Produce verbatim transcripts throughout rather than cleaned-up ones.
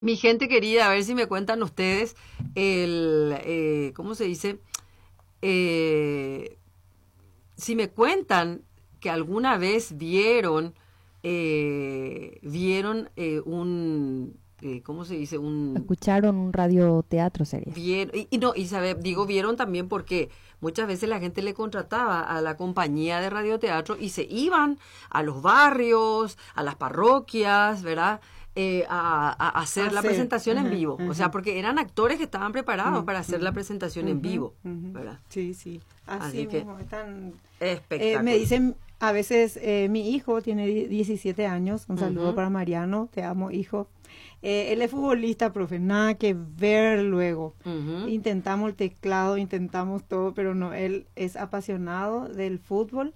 Mi gente querida, a ver si me cuentan ustedes el, eh, ¿cómo se dice? Eh, si me cuentan que alguna vez vieron, eh, vieron eh, un, eh, ¿cómo se dice? Un, Escucharon un radioteatro sería. vieron, y, y no, y sabe, digo vieron también porque muchas veces la gente le contrataba a la compañía de radioteatro y se iban a los barrios, a las parroquias, ¿verdad? Eh, a, a hacer la Hacer, presentación en ajá, vivo. O sea, ajá. porque eran actores que estaban preparados Mm, para hacer la mm, presentación en ujú, vivo, ujú. ¿verdad? Sí, sí. Así, Así que, mismo. Están, espectacular. eh, me dicen a veces, eh, mi hijo tiene die- diecisiete años. Un saludo Ujú. para Mariano. Te amo, hijo. Eh, él es futbolista, profe. Nada que ver luego. Ujú. Intentamos el teclado, intentamos todo, pero no. Él es apasionado del fútbol.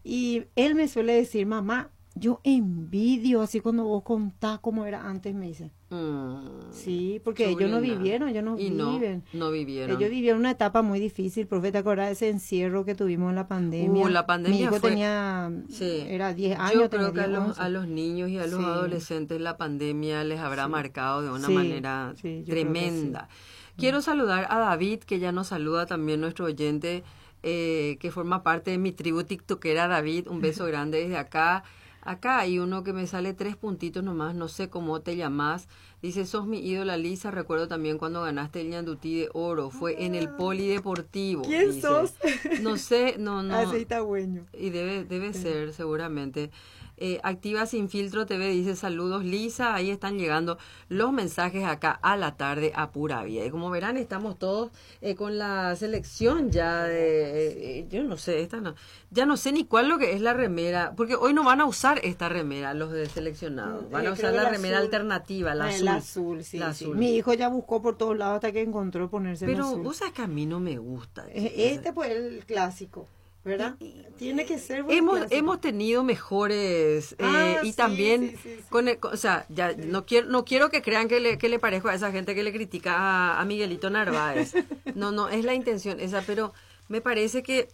Y él me suele decir, mamá, yo envidio así cuando vos contás cómo era antes, me dice. Mm, Sí, porque ellos no Chulina. vivieron, ellos no Y no, viven. no vivieron. Ellos vivieron una etapa muy difícil, profe. ¿Te acordás de ese encierro que tuvimos en la pandemia? Uh, la pandemia Mi hijo fue- tenía, Sí. era diez años, Yo tenía creo que a diez, los, once. a los niños y a los Sí. adolescentes la pandemia les habrá Sí. marcado de una Sí, manera sí, yo creo que tremenda. sí. Quiero saludar a David, que ya nos saluda también nuestro oyente, eh, que forma parte de mi tribu tiktokera. David, un beso grande desde acá. Acá hay uno que me sale tres puntitos nomás, no sé cómo te llamas. Dice, sos mi ídola, Lisa. Recuerdo también cuando ganaste el ñandutí de oro. Fue en el polideportivo. ¿Quién dice. sos? No sé, no, no. Aceitagüeño. Y debe, debe Sí. ser, seguramente. Eh, Activa Sin Filtro T V dice, saludos Lisa, ahí están llegando los mensajes acá a la tarde a pura vida. Y como verán, estamos todos eh, con la selección ya de, eh, yo no sé, esta no, ya no sé ni cuál lo que es la remera, porque hoy no van a usar esta remera los de seleccionados, van Eh, a usar creo la el remera azul. alternativa, la Ah, azul. el azul, sí, La sí. azul. Mi hijo ya buscó por todos lados hasta que encontró ponerse el Pero azul. vos sabés que a mí no me gusta. Eh, chicas. Este pues el clásico, ¿verdad? Tiene que ser buen Hemos, clásico. hemos tenido mejores eh, Ah, y sí, también sí, sí, sí. con el- o sea, ya no quiero no quiero que crean que le, que le parezco a esa gente que le critica a, a Miguelito Narváez. No, no es la intención esa, pero me parece que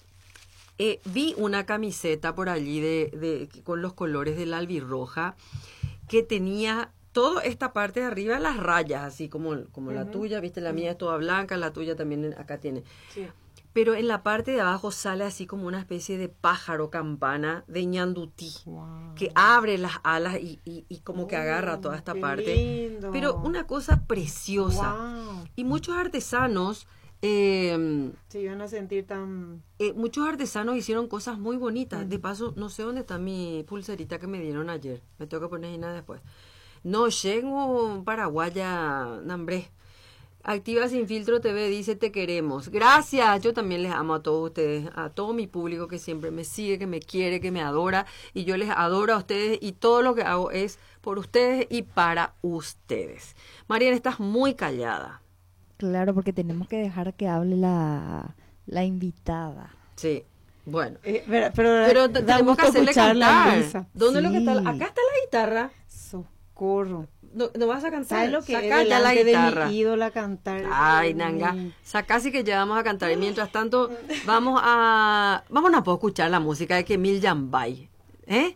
eh, vi una camiseta por allí de, de con los colores de la albirroja que tenía toda esta parte de arriba las rayas, así como, como la Ujú. tuya, viste, la mía es toda blanca, la tuya también acá tiene. Sí. Pero en la parte de abajo sale así como una especie de pájaro campana de ñandutí, Wow. que abre las alas y, y, y como que agarra toda esta Qué parte. lindo. Pero una cosa preciosa. Wow. Y muchos artesanos, eh, Se iban a sentir tan... eh, muchos artesanos hicieron cosas muy bonitas. De paso, no sé dónde está mi pulserita que me dieron ayer. Me tengo que poner nada después. No, llego paraguaya, nambre. Activa Sin Filtro T V dice, te queremos. Gracias, yo también les amo a todos ustedes, a todo mi público que siempre me sigue, que me quiere, que me adora. Y yo les adoro a ustedes y todo lo que hago es por ustedes y para ustedes. Mariana, estás muy callada. Claro, porque tenemos que dejar que hable la, la invitada. Sí, bueno. Eh, pero pero, Pero da te- tenemos que gusto hacerle escucharla, cantar. Luisa. ¿Dónde es lo que está? Sí. Acá está la guitarra. Socorro. No, no vas a cantar. ¿Sabes lo que es Sacá ya la delante de guitarra. mi ídola cantar? Ay, Dios Nanga, mío. saca sí que ya vamos a cantar. Y mientras tanto, vamos a... Vamos a poder escuchar la música de Kemil Yambay. ¿Eh?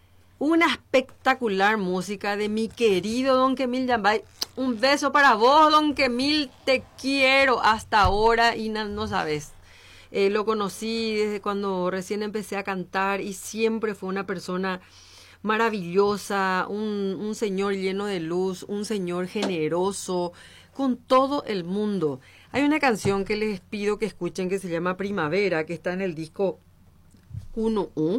Una espectacular música de mi querido don Kemil Yambay. Un beso para vos, don Kemil. Te quiero hasta ahora y no, no sabes. Eh, lo conocí desde cuando recién empecé a cantar y siempre fue una persona maravillosa, un, un señor lleno de luz, un señor generoso con todo el mundo. Hay una canción que les pido que escuchen que se llama Primavera, que está en el disco uno U.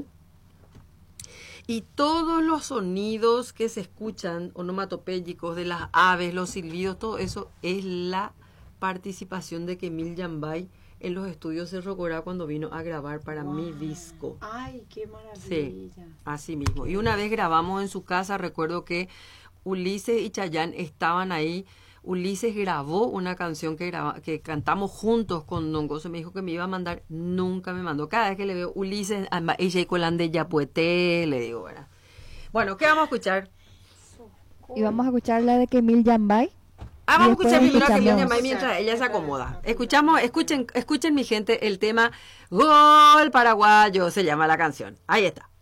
Y todos los sonidos que se escuchan, onomatopéyicos de las aves, los silbidos, todo eso es la participación de Kemil Yambay en los estudios de Rocorá cuando vino a grabar para Wow. mi disco. Ay, qué Sí, maravilla. así mismo. Y una vez grabamos en su casa, recuerdo que Ulises y Chayanne estaban ahí. Ulises grabó una canción que graba, que cantamos juntos con Don Gozo. Me dijo que me iba a mandar, nunca me mandó. Cada vez que le veo Ulises, ella y Colán de Yapueté, le digo, ¿verdad? Bueno, ¿qué vamos a escuchar? Y vamos a escuchar la de Kemil Yambay. Ah, vamos a Después escuchar primero a Kemil escuchamos. Yambay mientras ella se acomoda. Escuchamos, escuchen, escuchen mi gente el tema Gol Paraguayo, se llama la canción. Ahí está.